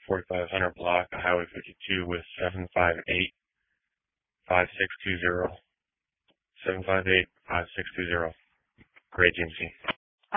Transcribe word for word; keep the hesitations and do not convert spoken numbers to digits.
forty-five hundred block of Highway fifty-two with seven five eight, five six two zero. seven five eight, five six two zero. Great, G M C.